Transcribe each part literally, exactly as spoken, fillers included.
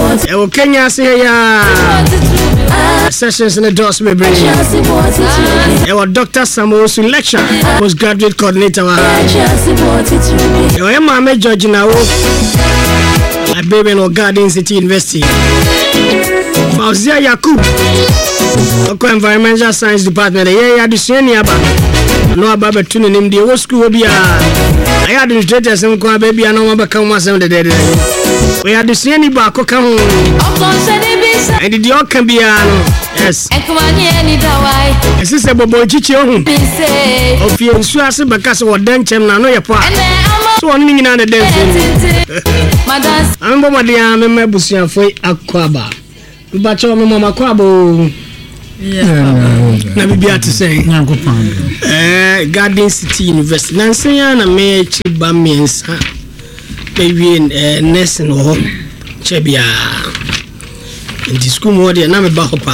E wo Kenya se ya. Sessions in the doors me bring. E wo Doctor Samosu lecture postgraduate coordinator wa. E wo Mama George na wo. My baby no Garden City University. Fauzia Yakub. Oko Environmental Science Department. Ye ya duseni aba. No aba betune nim de wo school obi a. I administrator sem ko baby ana ma baka mo asem de de de. We had duseni ba ko ka ho. And the all can be ano. Yes. Ese se bobo chichi ohun. Ofie nsu ase baka se wodan chem na no ye po. So on ni nyina na den so. Madas. Am bo made am me busuafo akwaba. Ba cho me mama kwabo. Yeah. Na bibia to say. Eh Garden City University. Na nsia na me chi ba mensa. Baby eh nurse no chebia. In the school more there na me ba hopa.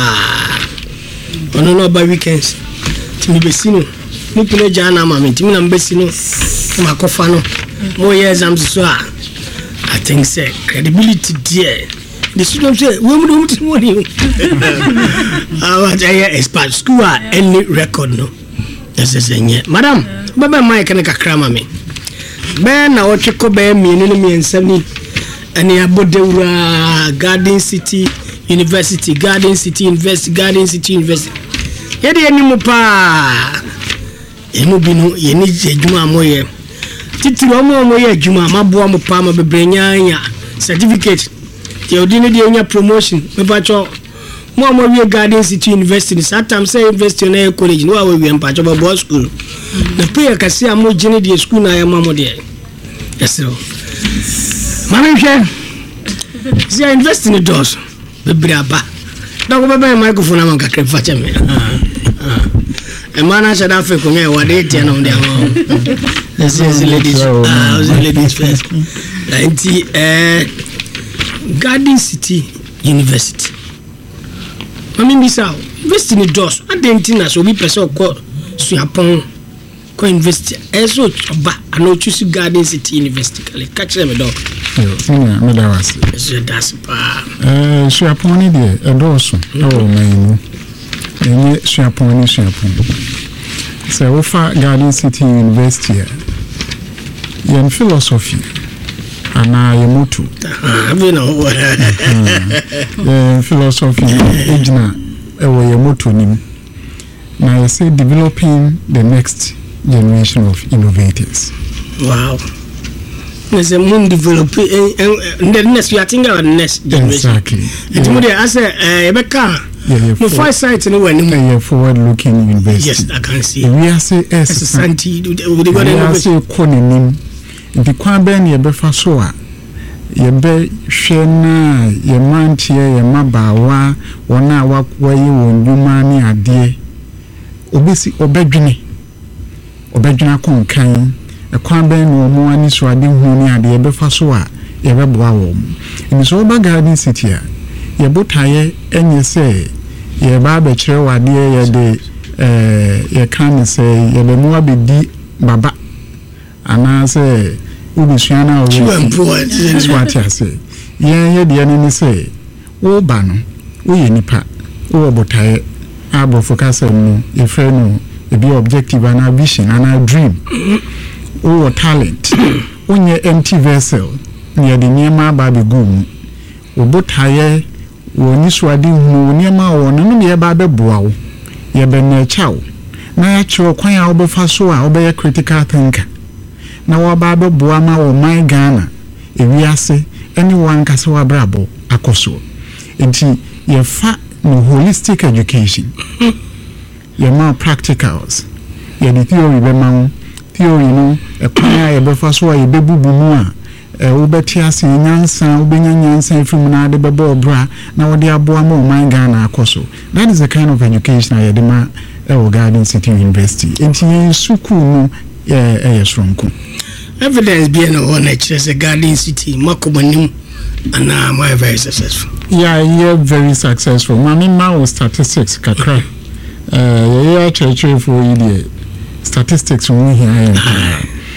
Ono no ba weekends. Timi besino. Mu pele jana ma me timi na mbesino. Ma kofa no. Mo years am so a. I think say credibility there. The students say we mu do money. Ah what I expert school any record no. Yes yes yes. Madam, baba mai kana kakra ma me. Be na o tweko be mienu no miensam ni. Ani abodewura Garden City University, Garden City University, Garden City University. Yede enimu pa. Enu bi no ye ni adwuma moye. Titiro mo moye adwuma maboa mo pa ma bebrenya nya certificate. Ye odini de nya promotion. Me ba cho mo mo we Garden City University. Sometimes say university na college no we we mpa cho bo school. Na pay kase am gine de school na ya mamo de. Yes sir. Mama she. See invest in the doors. Bebraba. Da ko baba microphone am ka krefa cheme. Ah. Ah. E mana shada fe ko me wade tie na ndi am. Let's see ladies. Ah, ladies first. ninety eh Garden City University. Mami bisa, invest in the doors. Adentina so bi person ko suapon ko invest. Eso ba ano choose Garden City University. Kale catch them dog. Senior, me da was. So that's pa. Eh, suapon ni de edoso. Oh, man. Enye suapon ni suapon. So we fa Garden City University. Yen philosophy. Ana yemotu. Ah, we know. Eh, philosophy ejina ewo yemotu nim. Na you say developing the next generation of innovators. Wow. There's a moon develop and the next we are thinking about the next generation. Exactly. And yeah. I say uh Rebecca. Yeah, no five sites anywhere anymore. Forward looking university. Yes, I can see. We are say S Santi we are say konim. The kwan ben ye befa so a ye be hwe na ye mantie ye mabawa wona wayi wonduma ni ade obesi obedwene obedwena konkan e kwan ben no mo ani so ade hu ni ade ye befa so a ye beboa wo emi so ba Garden City a ye botaye enye se ye ba be kire wade ye de eh ye kan se ye be mo abedi baba ana se ubisuana o swati ase ye ye de ani se wo ba no wo ye nipa wo botaye abo focus no ye fe no e be objective and vision and dream wo talent unye empty vessel ye de niema ba be gum wo botaye wo ni swadi hu niema wo no ye ba be boa wo ye be na chawo na ya cho kwan a wo be fa so a wo be critical thinker na wa ba be boa ma wo man Ghana ewiase anyone kase wa brabo akoso enti ye fa no holistic education ye ma practicals ye the theory be ma theory no e kwan ye be fa so ye be bubu mu a e wo beti ase nyansa wo be nyansa from na de be bo bra na wo de aboa ma wo man Ghana akoso. That is the kind of education I dema e wo Garden City University enti ye suku no ye e yesronko evidence being on nature Garden City makomanim and I'm uh, very successful. Yeah, yeah, very successful. Mami ma was statistics kakra. Uh, yeah, church for you statistics we here.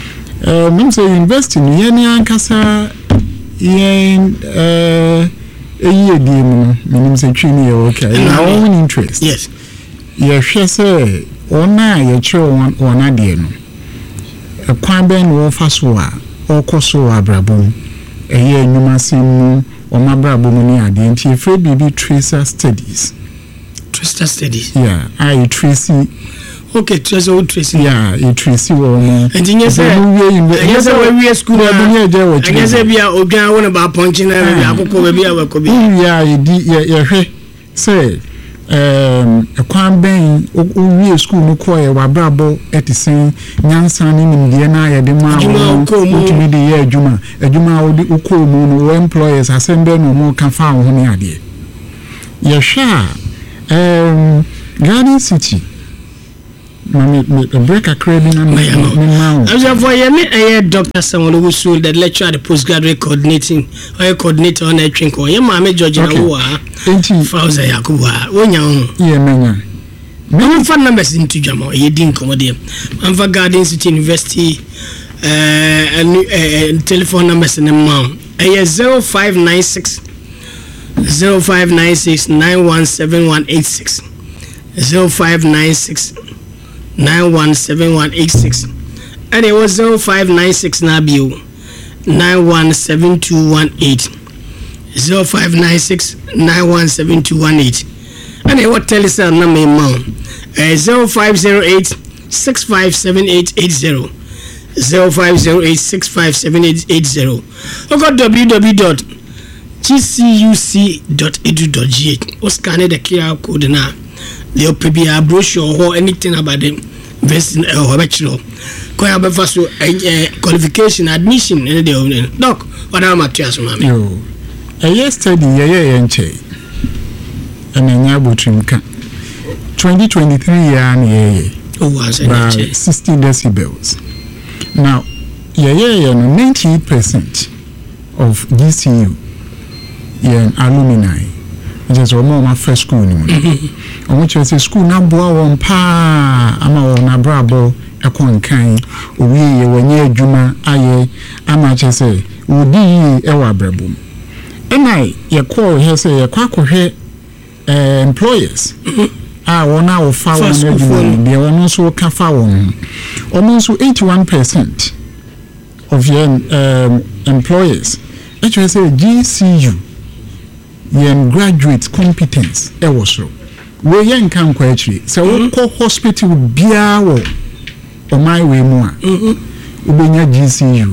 Uh, means say investing. Yeah, ni ankasa yeah uh eyi edi mu minim se twi ni okay na own interest yes ye hwe se ona ye kire won ona de no ekwan ben wo fa so a okoso abrabom eye enwuma simu o mabrabom ni ade nti efre bibi tracer studies tracer studies yeah I tracy okay tracer o tracy yeah you tracy wo mo engineer say yes we school na bunya je wo tracy yes bia odwan wo ne ba ponchi na bia akoko ba bia ba ko bi yeah ye ye hwe say um ekwan ben o school no ko ye wabrabo etisen nyansa ni nimde na ye de ma o tumi de ye adwuma adwuma o de ukomu no employers asembe no mo ka fa ho ne ade ye hwa um Garden City me me break a credit na me ma as for ye me eh Doctor Samuel Owusu the lecturer the postgraduate coordinating or coordinator on a train ko ye ma me George na wo a enti Fauza Yakubu a wonya ho ye menya me fa numbers into jama ye din komode man fa Garden City University eh uh, telephone numbers in ma eh zero five nine six zero five nine six nine one seven one eight six zero five nine six nine one seven one eight six and it was zero five nine six nabio nine one seven two one eight zero five nine six nine one seven two one eight and it was telecell number mount uh, zero five zero eight six five seven eight eight zero zero five zero eight six five seven eight eight zero or go w w w dot g c u c dot e d u dot g h or scan the Q R code now the P B R brochure or anything about them investing or bachelor koya be faso qualification admission in the doc what am I to mama yo a yesterday ye ye nche and enya botrimka twenty twenty-three year na ye oh was nche sixty decibels now ye ye no ninety-eight percent of G C U ye alumni just one my first school ni on which was a school na boa won pa ama won na brabo ekon kan owi ye wonye adwuma aye ama che say odi e wa brabom enai ye call he say ye kwa kohwe eh employers ah wona wo fa won adwuma de won so ka fa won almost eighty-one percent of your um, employers actually say G C U yen graduate competence e wo so we yen kan kwa actually so we call hospital bia wo o my way mu a ubenya G C U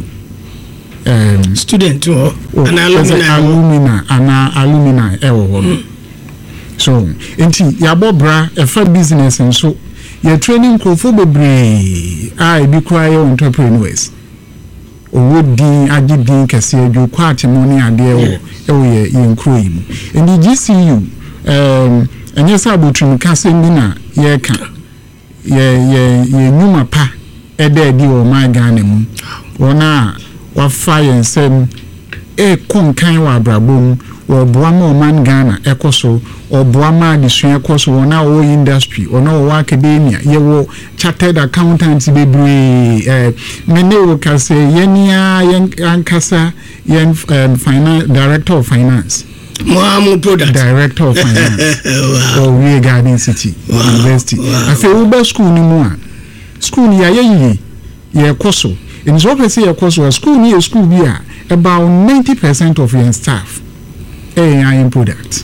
um student or an alumni alumni ana alumni e wo ho so enti ya bobra e fa business nso ye training crofo bebre ai bi kwa ye entrepreneurs owo din agidin kese adwo kwate mo ne ade wo e wo ye yenkro yi mu endi G C U um enye sa botrim kase ndi na ye ka ye ye ye nyuma pa ede di o ma Ghana mu wona wa fa yensem e konkan wa abrabom wo boa ma o man Ghana ekoso o boa ma adisua ekoso wona o industry ona o academia ye wo chartered accountants bebre eh mene wo kase yenia yen ankasa yen um, finance director of finance Mohamu product director of finance wow. or we Garden City wow. University wow. afi uba school ni mu a school ya ye ye ye koso in so person ye koso school ni school bi a about ninety percent of your staff eh are product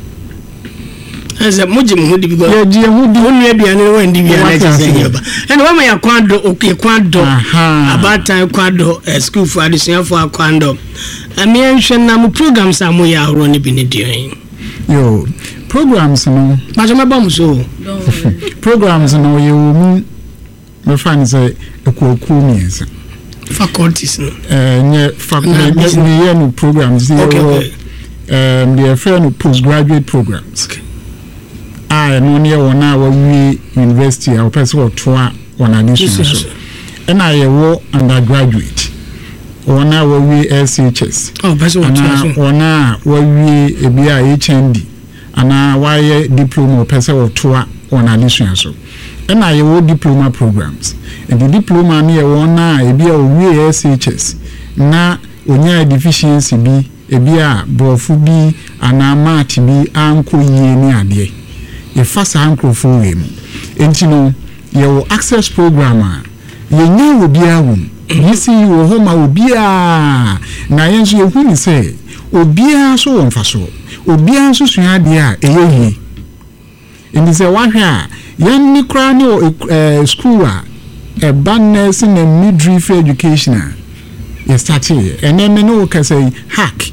as a mujim hudi because yeah je hudi onu aduane no wendi bia na chese yeba and wa ma ya kwado okay kwado about time kwado school for addition for kwado ami enhwe na mu programs amu ya horo ne bi ne dio yo programs no ma so meba mu so programs no ye mu me fan say ekoku miensa faculties no eh nye faculty ne ye no programs okay, okay. um they are no postgraduate programs okay. ah no ne wona wa wi university a person or toa wona addition so and I wo undergraduate wona wa wi S H S oh person or toa wona wa wi e bia H N D ana wa ye diploma or person or toa wona addition so and I wo diploma programs and the diploma ne wona e bia o wi S H S na onya deficiency bi ebi a brofo bi ana maati bi anko yie ni ade ye fasa ankrofo we mu enti no ye wo access program a ye nya obi awum yisi wo ho ma obi a na ye nso ye hu ni se obi a so won faso obi a nso sua ade a eye yi enti se wa hwe a ye ni kra ni school a e ban nursing and midwifery education ye start here and then no can say hack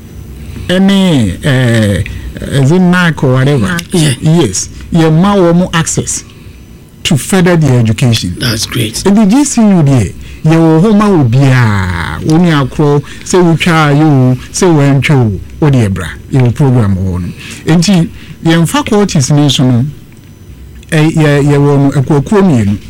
any uh as in Mac or whatever. Yeah. Yes, your more access to further the education. That's great. And the G C U there, your home will be a only a crow, say we try you, say when you or the bra, your program on. And the young faculties national, a year one a quoquomian,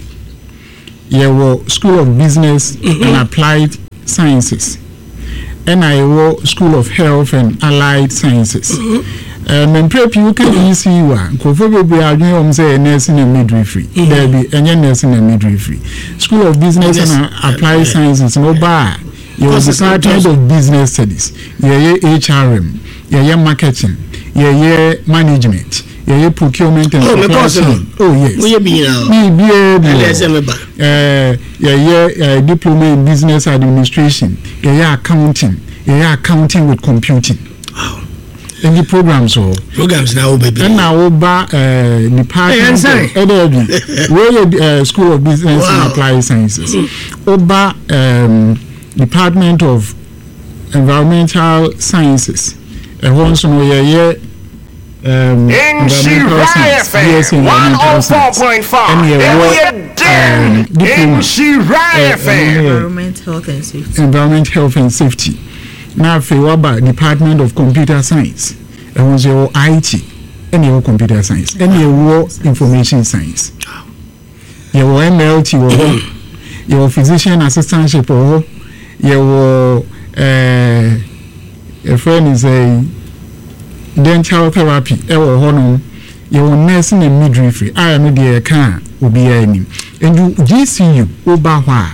your School of Business and Applied Sciences. And I wo School of Health and Allied Sciences. Um, and prep you can see you are. Kofobebe adwene say nursing and midwifery. There be any nursing and midwifery. School of Business and Applied Sciences. No bar. You was Department of Business Studies. Yeah, yeah, H R M. Yeah, yeah, marketing. Yeah, yeah, management. Yeah, yeah, procurement and supply chain. Oh yes. We be now. Me be uh, uh, yeah, yeah, uh, diploma in business administration. Yeah, yeah, accounting. Yeah, yeah, accounting with computing. Wow. And the programs so programs now baby. And now over uh department of Royal uh, School of Business wow. and Applied Sciences. Over um Department of Environmental Sciences. And once no yeah yeah um environmental science, yes, environmental science, and yeah, diploma, environment health and safety. Environment health and safety. Now, for about Department of Computer Science, and was your I T, and your computer science, and your information science. Your M L T, your physician assistantship, or your uh, a friend is a dental therapy, our honor, your nursing and midwifery. I am the car will be aiming. And you G C U, Obawa,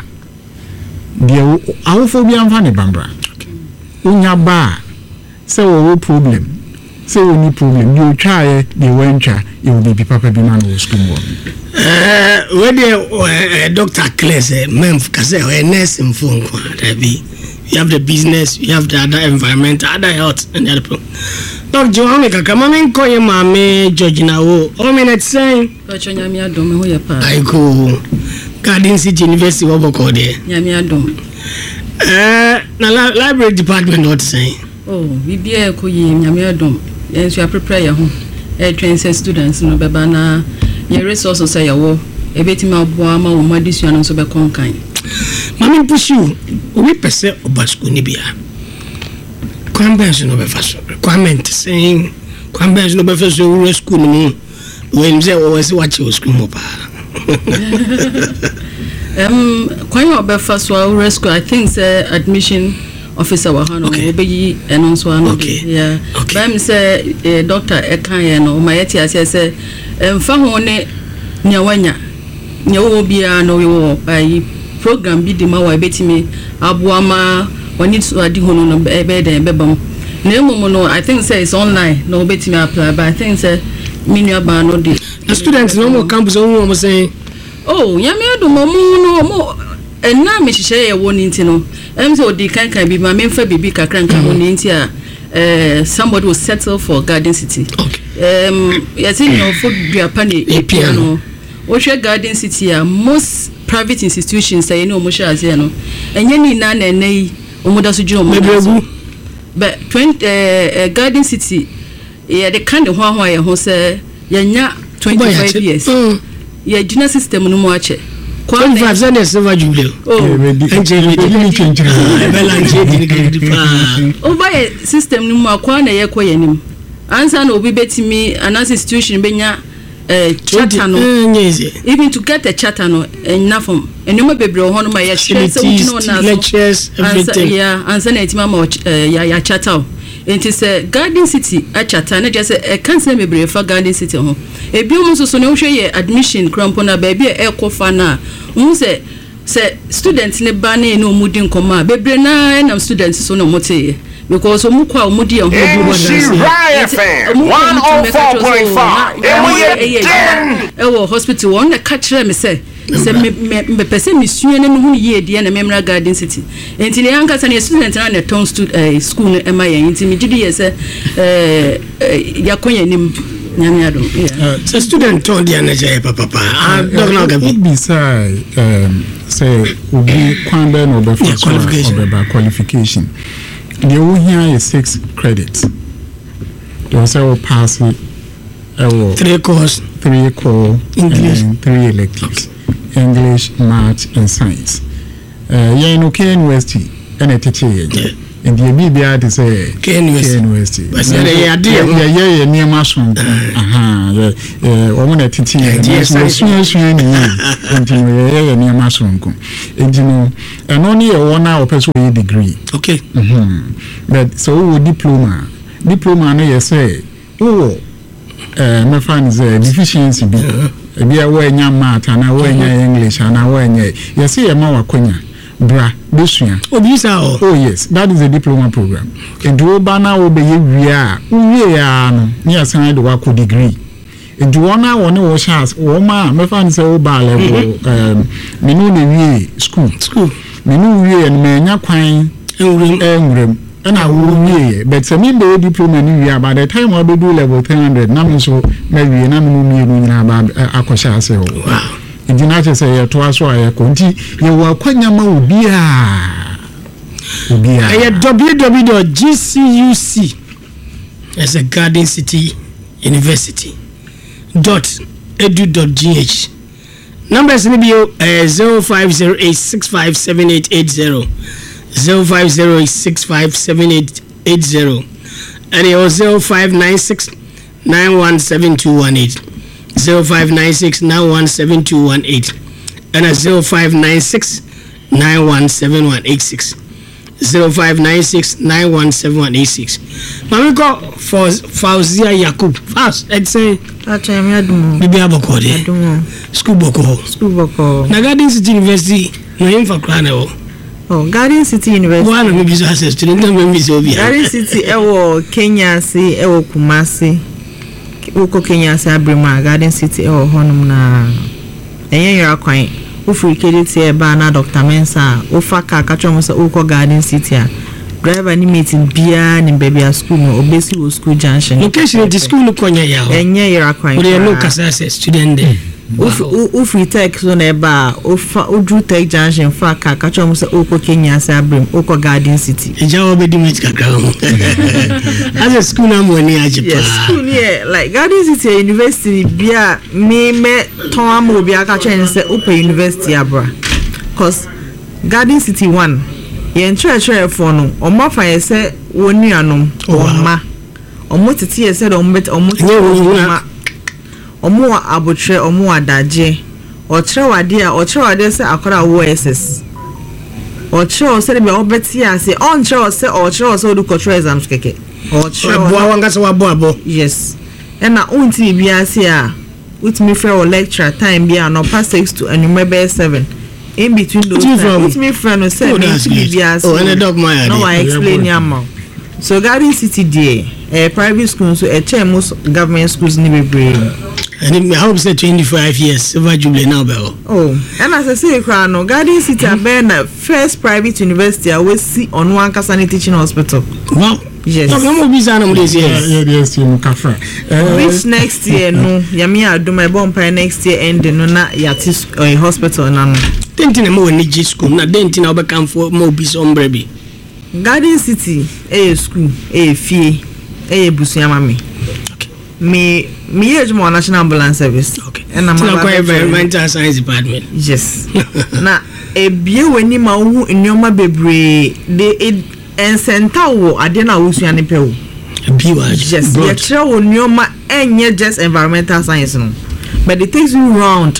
the Alphobia Fanny Bambra. Unya ba, say we problem, say we need problem. You try, the venture, you will be papa be man who school. Uh, when the doctor clears a man for a nurse in phone, you have the business, you have the other environment, other health, and the other problem. Doctor Johanna, come on, call your mommy, Georgina. Oh, minutes saying, but you know, I go Garden City University of Bokode. Yamiadom. Uh, na library department what say? Oh, we be a ko yi nyame yes, you are prepare your home. Eh, train students no beba na your resources say yawo. E beti ma boa ma wo madisua no so be konkan. Mami push you. We pese obasku ni bia. Kwambenso no be faso. Requirement saying kwambenso no be faso we school no. When say we say watch your school mo pa. Um, when you be first one rescue, I think say admission officer wa hano obeyi eno so ano yeah. But I'm say doctor ekan no my yeti ase say emfa ho ne nyawanya nyawo bia no wo ai program bi di ma wa betimi aboama wani so adi ho no be den bebam na emu no I think say it's online no betimi apply but I think say minua ba no dey the students no more campus on mo say oh, yami adu mamu no mo enna me hihye ye woni nti no em say odi kan kan bi ma me mfa bibi kakra nka woni nti a eh somebody will settle for Garden City. Okay. Um yes in no for bia pani e piano. Wo hwe Garden City a most private institutions say no mo hwe ase no. Enye ni na na nei omoda so dwuno mo. But twenty uh, Garden City yeah the kind of ho ho ye ho say yenya twenty-five years. Mm. Yeah, junior system no more che. Kwame five years silver jubilee. Oh, oh, by system no more kwa na ye kwa yanim. Ansa na obi betimi an institution benya eh charter no. Even to get a charter no enough from. Enuma bebre ho no ma ye share so no na lectures everything. Yeah, ansa na etima ma ya ya charter. Enti se Garden City a charter na just e kan se mebre fa Garden City ho. Ebi um so so ne hwe ye admission crampo na ba bi e kofa na um se se student ne ba na no mudi nkoma bebre na na students so no mote because omu kwa omu di omu di one oh four point five e wo hospital won na ka kire me say se me me pese me sua na me hu ye de na memra Garden City enti ne yanka sa ne student na ton school no e ma yan enti me gidi ye se eh yakonya nim nyame ado so student ton dia na je papa papa dog na ga bi beside um say obi kwanda no be for qualification the wo here is six credits you say we pass it three course three core English and three electives English math and science uh yeah no K University and a teacher and the B B I to say K University but say yeah yeah yeah near mushroom aha yeah woman a teacher and so so and yeah near mushroom and you know and only a one hour person degree okay mhm but so diploma diploma no you say oh eh me find the deficiency bi ebi a we nya math na we nya English na we nya you see e ma wakonya bra besua obi sa o oh yes that is a diploma program and do ba na wo be ye wia wie ya no ni asan de wako degree and do ona woni wo chance wo ma me find say wo ba level um me no na wie school school me no wie en me nya kwan enwurem enwurem and I will be, but some in the diploma new by the time I'll be do level three hundred. Namin so maybe an ammunition about Akosha. Wow. In the United States, to us, why I continue. You were quite a mobia. w w w dot g c u c as a Garden City University dot edu dot g h. Numbers in the zero five zero eight six five seven eight eight zero. zero five zero eight six five seven eight eight zero and it was zero five nine six nine one seven two one eight zero five nine six nine one seven two one eight and a zero five nine six nine one seven one eight six zero five nine six nine one seven one eight six. Mami ko for Fauzia Yakub fast and say acha me adumo bibi aboko de adumo school boko school boko na Garden City University no yin for kra na wo. Oh, Garden City University. One of me access student na me so bia. Garden City ewo Kenya si ewo Kumasi. Uko Kenya si Abrima Garden City ewo honum na. Enye yira kwan. Ufuri kediti e ba na Doctor Mensa. Ufa ka ka chomo se uko Garden City a. Driver ni meeting bia ni baby a school no obesi wo school junction. Location the school no konya ya. Enye yira kwan. We no kasa student there. Uf ufri tech so na eba ufa udru tech junction fa ka ka chomo se uko Kenya si Abrim uko Garden City. Eja obedi mit kakra. As a school na mo ni ajipa. Yes, school here like Garden City University bia me me ton am obi aka chen se upo university abra. Cause Garden City one yen church for no omo fa ye se wonu anom oma. Omo tete ye se do omo bet omo ma omo abotre omo adaje otre wade a otre wade se akora wo S S otre se be obeti ase on tre se otre se do control exams keke otre bo wanga se wabo abo yes na unti bi ase a with me for lecture time bi no past six to anumebe seven in between those with me friend no say bi ase oh and dog my no I explain am so Garden City there a private school so a chair most government schools ni bebre. And I hope say twenty-five years silver jubilee now be. Oh, and as I say cry no Garden City mm-hmm. na first private university I we see on one Kasani teaching hospital. Wow. Yes. No mo bi za na mo this year. Yeah, yes, you kafra. Which next year no yami aduma bompa next year end no na yati uh, hospital na no. Denti na mo ni G school na denti na obekam for mo bi so mbrebi. Garden City eh school eh fie eh busuya mami. Me me age more National Ambulance Service. Okay. And I'm a environmental science department. Yes. Na e bie weni ma hu nneoma bebre de ensenta wo ade na wusua ne pe wo. Bie wa. Yes. Ye kire wo nneoma enye just environmental science no. But it takes you round.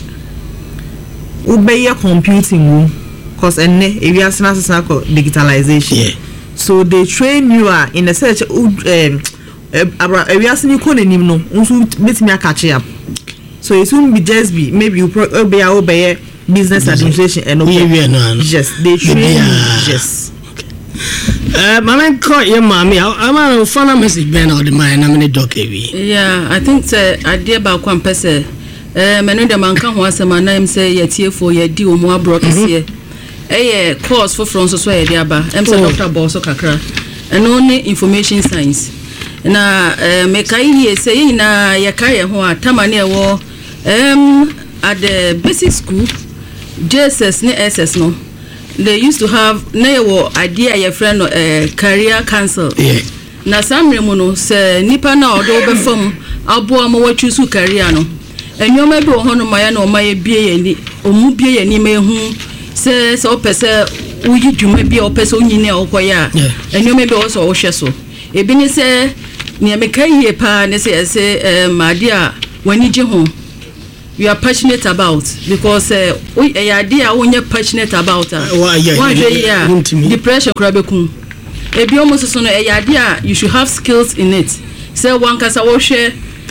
Ubeye computing wo cause enne e wi asena sesa ko digitalization. Yeah. So they train you uh, in a search um abra ewiase ni ko nanim no nso betimi akache up so it won't be just be maybe you be a obey business administration and yes they train you yes Uh, Mama call your mommy. I'm a phone message ben or the man. I'm in a dock. Yeah, I think the idea about one person. Uh, many the man can once a man name say yet here for your deal more brokers here. A course for France as well, Diaba. I'm so Doctor Bosso Kakra. And only information science. Na uh, make I say na yakaya who are Tamania war um at the basic school, J S S ne S S no. They used to have never idea your friend uh, career council. Yeah. Na samre mu no se nipa na odo be fam abo ma wa choose career no. Enyoma bi wo hono ma ya na o ma ye bie ye ni, omu bie ye ni ma hu se se o pese uyi dwuma bi o pese onyine okoya. Enyoma bi o so o hwe so. Ebi ni se ne me kai ye pa ne se se ma dia wani je ho. You are passionate about because uh, we uh, idea when you're passionate about uh, well, yeah, one yeah, yeah, yeah, depression krabekun ebi almost so no idea you should have skills in it say one kasa wo hwe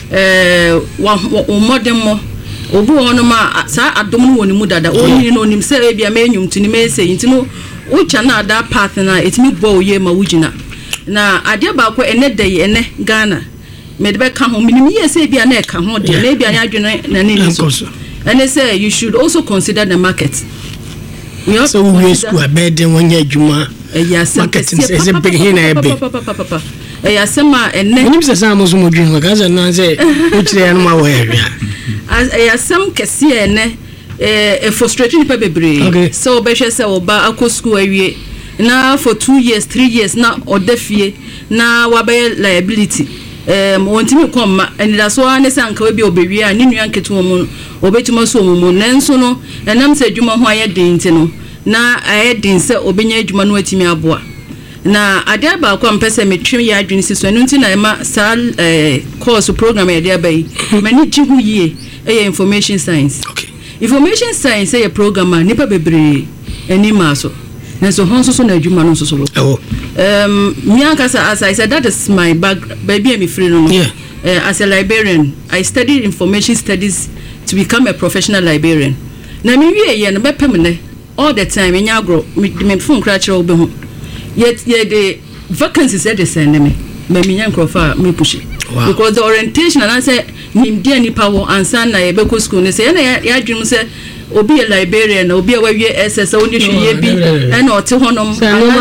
eh one modern mo obu ono ma sa adom no woni mu dada oni no nim say ebi amenyum tuni me say ntino wo cha na that path na etimi bo ye ma wugina na idea ba ko ene dey ene Ghana medbe ka ho minim ye say bia na e ka ho de na bia ya adwene na ne so and they say you should also consider the market. We also we school bed when you juma market is a big hin e be eh yasema enne minim say sam so modwin ka say na say o kire no ma wo area as eh yasem kese enne eh frustrating pe bebre so be hwe say oba akọ school awie na for two years three years na odafie na wabe liability um wontimi komma and that's why ne sanka we bi obewie a ne nua nketo mu obetuma so mu nenso no enam se adwuma ho aye den ti no na aye den se obenya adwuma no atimi aboa na ade ba kwa mpese metwe ya adwene si so enu nti na ma sal eh course program ya de abai mani jigu yie eh information science. Okay, information science eh program nipa bebre eni ma so so honso so na adwuma no so so oh um miankasa as I said that is my bag baby me free no yeah uh, as a librarian I studied information studies to become a professional librarian na me wie ye no bepem ne all the time nya agro me phone cra kire obe ho yet ye the vacancies at the send me me nya nkrofa me push because the orientation and I say nim dia ni power ansan na ye be ko school ne say na ya adwum say obi a librarian obi a we S S only hwe bi and o te honom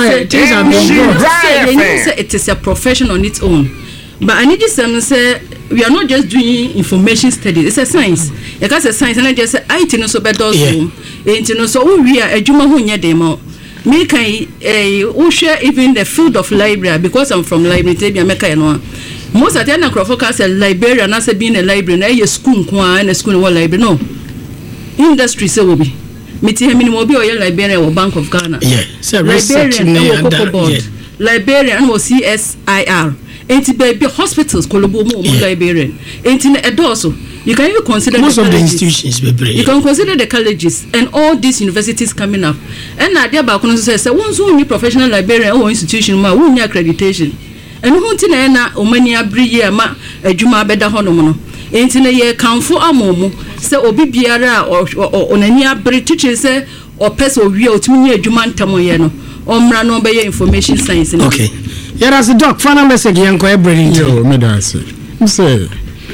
say it is a profession on its own but I need to say we are not just doing information studies, it's a science. You can say science and I just say I think so better so enti no so we are adwuma ho nya dem me kan eh we share even the field of library because I'm from library te bia meka no most at na crofocus a librarian as being a librarian na ye school kwa na school no library no industry say will be meti he minimum obi o ye librarian or Bank of Ghana yeah so research librarian librarian or C S I R enti baby hospitals kolobo mo librarian enti na edoso you can even consider most the of the institutions baby you can consider the colleges and all these universities coming up and na dia ba kono say say won so ni professional librarian or institution ma won ni accreditation and who ntina na omani abriye ma adwuma abeda hono no enti na ye kanfo amomo say obi biara onani abri teacher say o person wi otumi ni adwuma ntamo ye no omra no be information science. Okay, yeah, that's the doc final message yanko ebrendi yo me da say say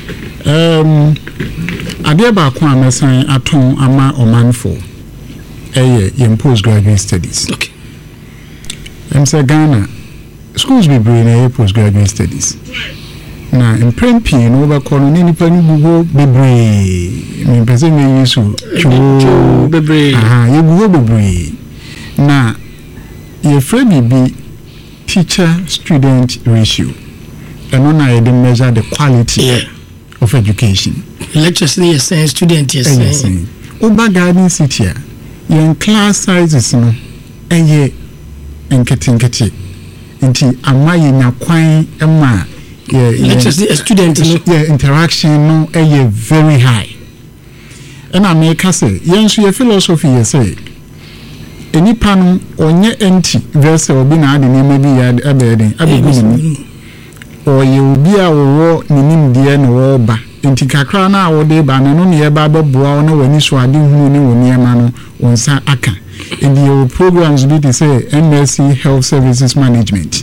um ade ba ko amesan aton ama omanfo eh ye postgraduate studies. Okay, em say Ghana schools be bring na postgraduate studies na imprempi no ba kono ni nipa ni gugo bebre me pese me yesu chu bebre ah ye gugo bebre na ye free be teacher student ratio and on I dey measure the quality yeah. of education. Lectures ni yes student yes saying oba garden city your class sizes no eye enketenkete nti amaye na kwan ema yeah lectures a student no yeah interaction no eye very high and I make say yenso your philosophy you say eni panu onye enti verse obi na ade ne bi ya abeden abegunu o ye obi a wo ninim de na wo ba enti kakra na wo de ba no ne ye ba beboa wo na wani so ade hunu ne woni ema no wonsa aka in the programs bi te say M S C Health Services Management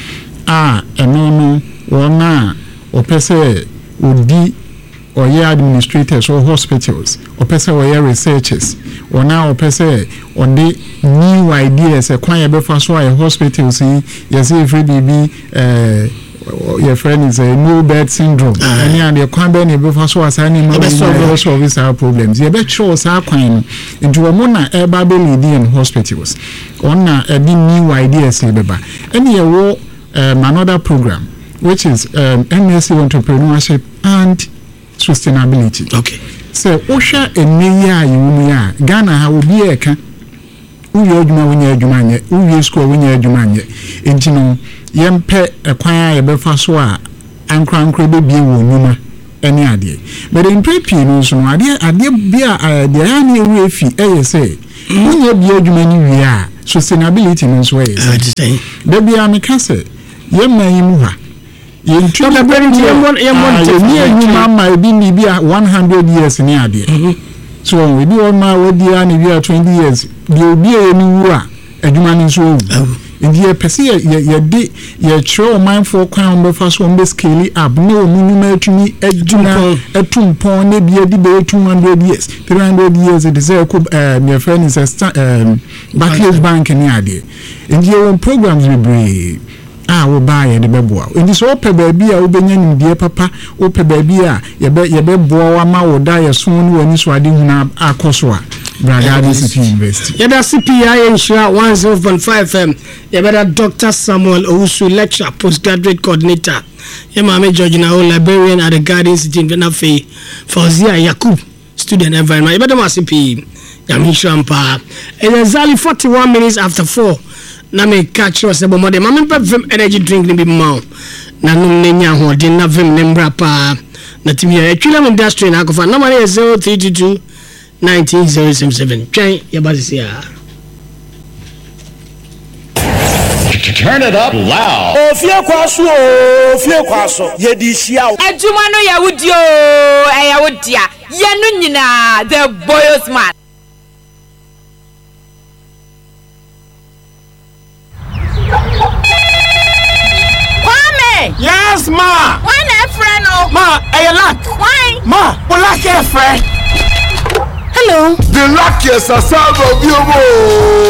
ah eno no wona opese odi oye administrators or hospitals opese oye researchers wona opese onde new ideas e kwan ye befa so a hospitals ye say free bibi eh your friend is a no bed syndrome any and the kwan be ne befa so asani ma be solve these problems ye be show sa kwan into wo na e ba be leading hospitals on a new ideas e beba any ye wo um, another program which is um, M S C entrepreneurship and sustainability. Okay. So osha eneya yimu ya Ghana ha obi eka uye adwuma wonya adwuma nye uye school wonya adwuma nye enti no yempe ekwan a yebefa so a ankrankra be bie wo nyuma ene ade but in prepare no so no ade ade bia ade ya na ewu efi eye say wonya bie adwuma ni wie a sustainability no so eye say da bia me ka say yemma yimu ha yentu na bɛrɛ yɛmɔ yɛmɔ ni adwuma ma ebi ni bi a one hundred years ni ade so ebi wɔ ma wodi a ni bi a twenty years bi obi e ni wu a adwuma ni so wu ndi e pese ye ye de ye kyerɛ mindful kwan on be fa so on be scale up no mu nyuma atumi adwuma atumpon na bi adi be two hundred years three hundred years it is a uh, my friend is a um, Barclays Bank ni ade ndi e programs we bring ah wo ba ye de beboa enti so ope ba bia wo benya nimdie papa ope ba bia ye be ye beboa wa ma wo da ye so ni wani so ade huna akoso a Bragadi City University ye da C P I Insura one oh point five F M ye be da Doctor Samuel Owusu lecturer postgraduate coordinator ye ma me Georgina O librarian at the Garden City University Fauzia Yakub student environment ye be da ma C P ya mi shampa and exactly forty-one minutes after four na me catch us about mode ma me vim energy drink ni bi ma na num ne nya ho de na vim ne mbra pa na timi ya twila me industry na akofa na ma ne zero three two two one nine zero seven seven twen ya bazisia turn it up loud. Ofie kwaso ofie kwaso ye di hia adwuma no ya wudi o e ya wudia ye no nyina the boys man. Yes, ma. Why not friend? Ma, I lack. Why? Ma, we lack a friend. Hello. The luckiest are of you.